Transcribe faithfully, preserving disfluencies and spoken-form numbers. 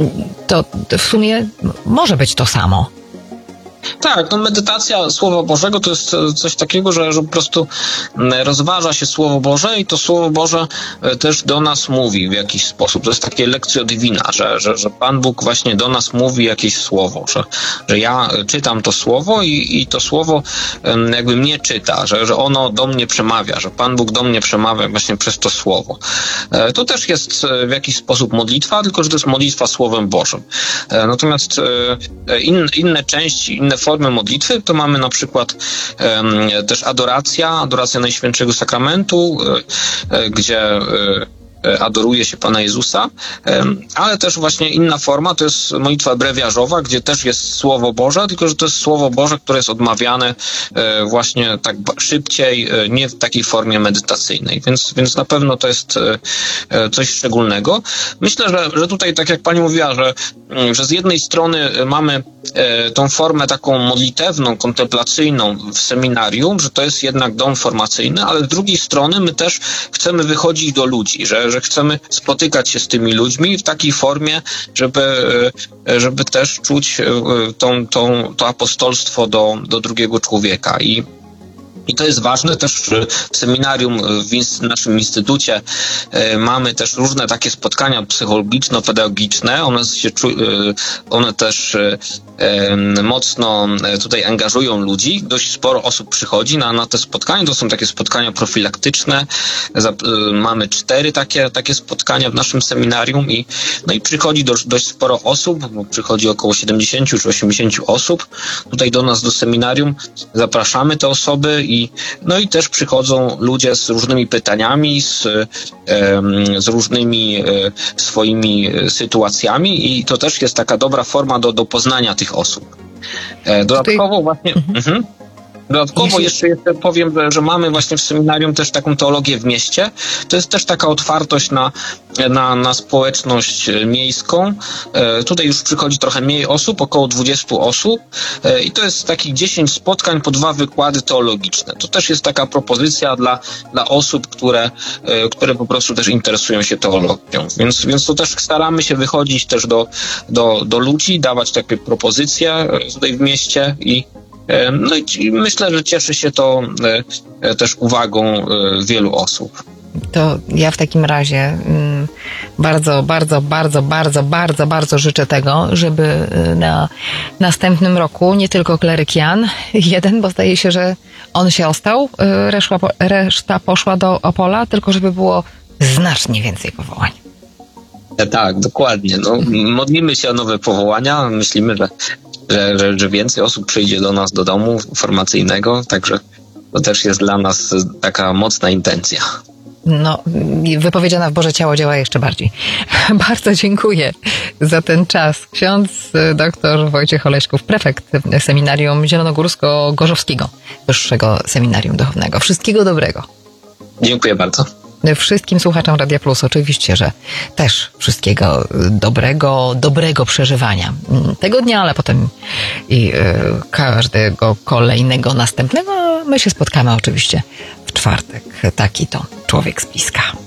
to w sumie może być to samo. Tak, no medytacja Słowa Bożego to jest coś takiego, że, że po prostu rozważa się Słowo Boże i to Słowo Boże też do nas mówi w jakiś sposób. To jest takie lectio divina, że, że, że Pan Bóg właśnie do nas mówi jakieś słowo, że, że ja czytam to słowo i, i to słowo jakby mnie czyta, że, że ono do mnie przemawia, że Pan Bóg do mnie przemawia właśnie przez to słowo. To też jest w jakiś sposób modlitwa, tylko że to jest modlitwa Słowem Bożym. Natomiast in, inne części, inne formy modlitwy, to mamy na przykład um, też adoracja, adoracja Najświętszego Sakramentu, e, gdzie e, adoruje się Pana Jezusa, e, ale też właśnie inna forma to jest modlitwa brewiarzowa, gdzie też jest Słowo Boże, tylko że to jest Słowo Boże, które jest odmawiane e, właśnie tak szybciej, e, nie w takiej formie medytacyjnej, więc, więc na pewno to jest e, coś szczególnego. Myślę, że, że tutaj, tak jak Pani mówiła, że, że z jednej strony mamy e, tą formę taką modlitewną, kontemplacyjną w seminarium, że to jest jednak dom formacyjny, ale z drugiej strony my też chcemy wychodzić do ludzi, że, że chcemy spotykać się z tymi ludźmi w takiej formie, żeby, e, żeby też czuć e, tą, tą, to apostolstwo do, do drugiego człowieka. I I to jest ważne też w seminarium, w naszym instytucie e, mamy też różne takie spotkania psychologiczno-pedagogiczne. One, się, one też e, mocno tutaj angażują ludzi. Dość sporo osób przychodzi na, na te spotkania. To są takie spotkania profilaktyczne. Za, e, mamy cztery takie, takie spotkania w naszym seminarium i, no i przychodzi do, dość sporo osób. Bo przychodzi około siedemdziesiąt czy osiemdziesiąt osób tutaj do nas, do seminarium. Zapraszamy te osoby i no i też przychodzą ludzie z różnymi pytaniami, z, z różnymi e, swoimi sytuacjami i to też jest taka dobra forma do, do poznania tych osób. E, dodatkowo właśnie... Mhm. Mhm. Dodatkowo jeszcze, jeszcze powiem, że mamy właśnie w seminarium też taką teologię w mieście. To jest też taka otwartość na, na, na społeczność miejską. E, tutaj już przychodzi trochę mniej osób, około dwudziestu osób e, i to jest takich dziesięć spotkań po dwa wykłady teologiczne. To też jest taka propozycja dla, dla osób, które, e, które po prostu też interesują się teologią. Więc, więc to też staramy się wychodzić też do, do, do ludzi, dawać takie propozycje tutaj w mieście i no i myślę, że cieszy się to też uwagą wielu osób. To ja w takim razie bardzo, bardzo, bardzo, bardzo, bardzo, bardzo życzę tego, żeby na następnym roku nie tylko kleryk Jan jeden, bo zdaje się, że on się ostał, reszta, reszta poszła do Opola, tylko żeby było znacznie więcej powołań. Tak, dokładnie. No, modlimy się o nowe powołania. Myślimy, że Że, że, że więcej osób przyjdzie do nas do domu formacyjnego, także to też jest dla nas taka mocna intencja. No, wypowiedziana w Boże Ciało działa jeszcze bardziej. Bardzo dziękuję za ten czas. Ksiądz doktor Wojciech Oleśków, prefekt Seminarium Zielonogórsko-Gorzowskiego, Wyższego Seminarium Duchownego. Wszystkiego dobrego. Dziękuję bardzo. Wszystkim słuchaczom Radia Plus oczywiście, że też wszystkiego dobrego, dobrego przeżywania tego dnia, ale potem i y, każdego kolejnego następnego. My się spotkamy oczywiście w czwartek. Taki to Człowiek z bliska.